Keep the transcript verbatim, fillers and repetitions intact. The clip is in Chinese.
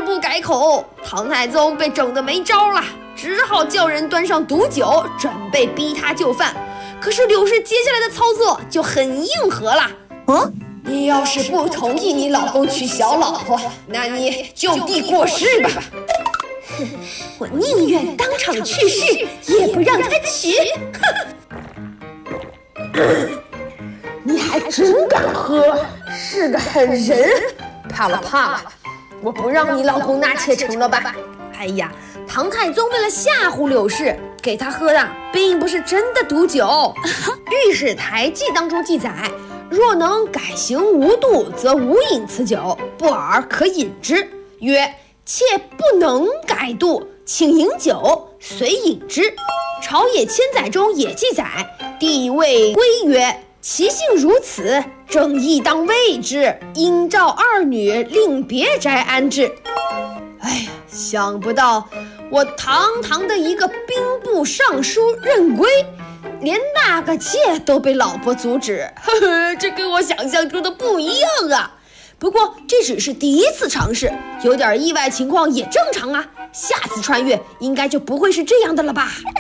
不改口，唐太宗被整得没招了，只好叫人端上毒酒，准备逼他就范。可是柳氏接下来的操作就很硬核了。 嗯， 你要是不同意你老公娶小老婆，那你就地过世吧。哼，我宁愿当场去世，也不让他娶。 你还真敢喝，是个狠人！怕了怕了，我不让你老公纳妾成了吧？ 哎呀，唐太宗为了吓唬柳氏，给他喝的并不是真的毒酒。《御史台记》当中记载，若能改行无度，则无饮此酒，不尔可饮之。曰：妾不能改度，请饮酒，遂饮之。朝野千载中也记载，帝谓归曰：其性如此，正义当畏之，应召二女另别宅安置。哎呀，想不到我堂堂的一个兵部尚书任归，连纳个妾都被老婆阻止，呵呵，这跟我想象中的不一样啊。不过这只是第一次尝试，有点意外情况也正常啊，下次穿越应该就不会是这样的了吧。